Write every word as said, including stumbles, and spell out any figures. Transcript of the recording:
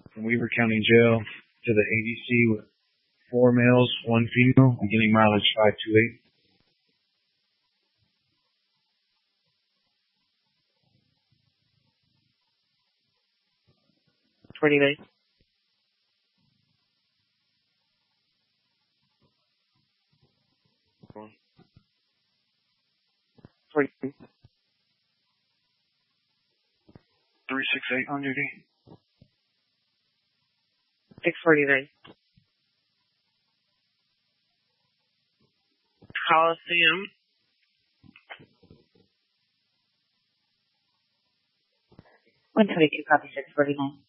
from Weaver County Jail to the A D C with four males, one female, beginning mileage five two eight. twenty-nine. twenty. three six eight on duty. six forty-nine. Coliseum. one twenty-two, copy six forty-nine.